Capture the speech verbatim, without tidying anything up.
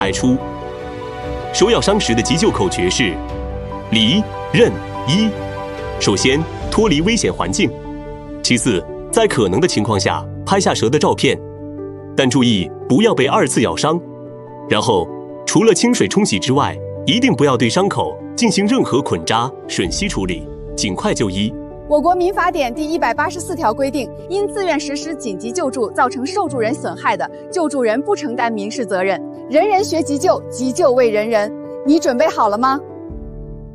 排出。手咬伤时的急救口诀是：离、任、医。首先，脱离危险环境；其次，在可能的情况下拍下蛇的照片，但注意不要被二次咬伤。然后，除了清水冲洗之外，一定不要对伤口进行任何捆扎、吮吸处理，尽快就医。 我国民法典第一百八十四条规定，因自愿实施紧急救助造成受助人损害的，救助人不承担民事责任。人人学急救，急救为人人。你准备好了吗？